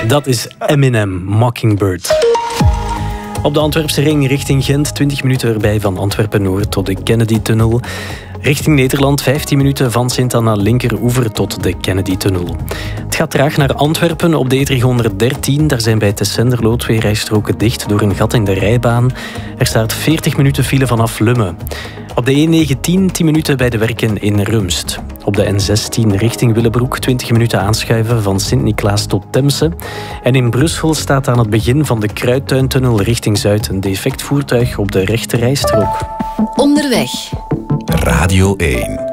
Dat is Eminem, Mockingbird. Op de Antwerpse ring richting Gent, 20 minuten erbij van Antwerpen-Noord tot de Kennedy-tunnel. Richting Nederland, 15 minuten van Sint-Anna linkeroever tot de Kennedy-tunnel. Het gaat traag naar Antwerpen op de E313. Daar zijn bij Tessenderlo 2 rijstroken dicht door een gat in de rijbaan. Er staat 40 minuten file vanaf Lummen. Op de E19 10 minuten bij de werken in Rumst. Op de N16 richting Willebroek 20 minuten aanschuiven van Sint-Niklaas tot Temse. En in Brussel staat aan het begin van de Kruidtuintunnel richting Zuid een defect voertuig op de rechte rijstrook. Onderweg. Radio 1.